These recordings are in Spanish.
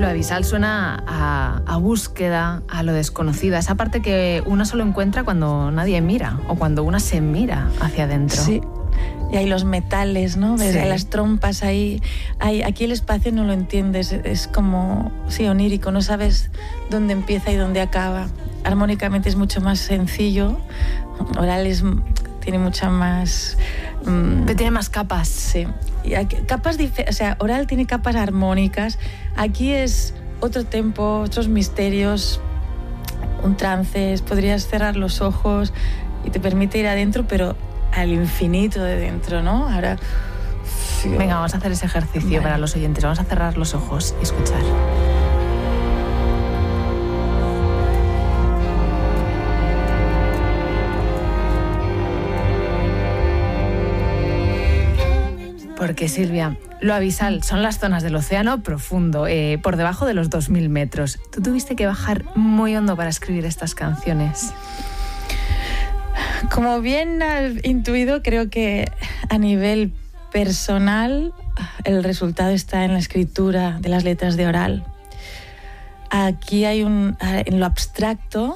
Lo abisal suena a búsqueda, a lo desconocido, a esa parte que uno solo encuentra cuando nadie mira o cuando una se mira hacia adentro. Sí. Y hay los metales, ¿no? Sí. Hay las trompas ahí. Aquí el espacio no lo entiendes, es como, sí, onírico, no sabes dónde empieza y dónde acaba. Armónicamente es mucho más sencillo, oral tiene mucha más... Pero tiene más capas. Sí. Y aquí, o sea, oral tiene capas armónicas. Aquí es otro tempo, otros misterios, un trance. Podrías cerrar los ojos y te permite ir adentro, pero al infinito de dentro, ¿no? Ahora... Sí. Venga, vamos a hacer ese ejercicio, vale, para los oyentes. Vamos a cerrar los ojos y escuchar. Porque, Silvia, lo abisal son las zonas del océano profundo, por debajo de los 2000 metros. ¿Tú tuviste que bajar muy hondo para escribir estas canciones? Como bien has intuido, creo que a nivel personal el resultado está en la escritura de las letras de oral. Aquí hay en lo abstracto,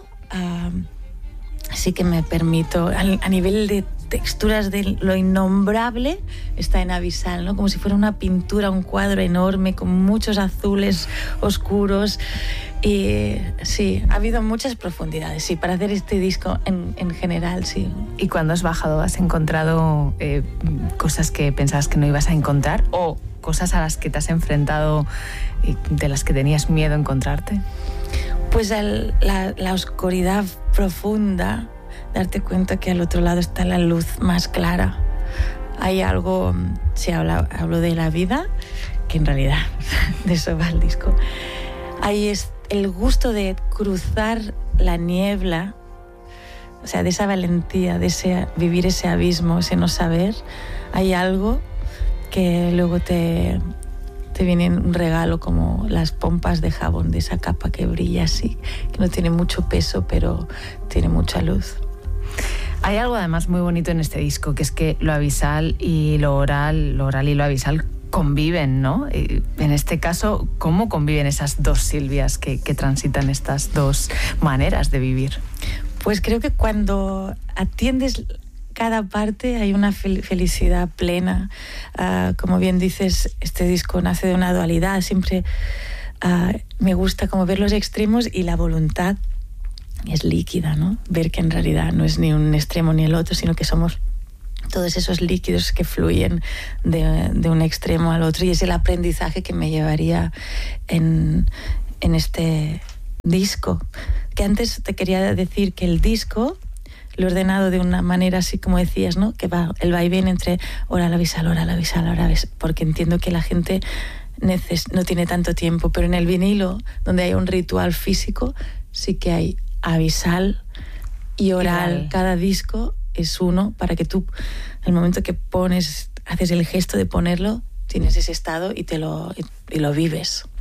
sí que me permito, a nivel de texturas de lo innombrable, está en abisal, ¿no? Como si fuera una pintura, un cuadro enorme con muchos azules oscuros. Y sí, ha habido muchas profundidades, sí, para hacer este disco en general, sí. ¿Y cuando has bajado has encontrado cosas que pensabas que no ibas a encontrar o cosas a las que te has enfrentado y de las que tenías miedo a encontrarte? Pues la oscuridad profunda, darte cuenta que al otro lado está la luz más clara. Hay algo, si hablo de la vida, que en realidad de eso va el disco. Ahí es el gusto de cruzar la niebla, o sea, de esa valentía, de vivir ese abismo, ese no saber. Hay algo que luego te viene un regalo, como las pompas de jabón, de esa capa que brilla así, que no tiene mucho peso, pero tiene mucha luz. Hay algo además muy bonito en este disco, que es que lo abisal y lo oral y lo abisal conviven, ¿no? En este caso, ¿cómo conviven esas dos Silvias que transitan estas dos maneras de vivir? Pues creo que cuando atiendes cada parte hay una felicidad plena. Como bien dices, este disco nace de una dualidad. Siempre me gusta como ver los extremos y la voluntad es líquida, ¿no? Ver que en realidad no es ni un extremo ni el otro, sino que somos todos esos líquidos que fluyen de un extremo al otro, y es el aprendizaje que me llevaría en este disco. Que antes te quería decir que el disco lo he ordenado de una manera así como decías, ¿no? Que va el vaivén entre oral, abisal, porque entiendo que la gente no tiene tanto tiempo, pero en el vinilo, donde hay un ritual físico, sí que hay abisal y oral. Cada disco es uno, para que tú, el momento que haces el gesto de ponerlo, tienes ese estado y lo vives.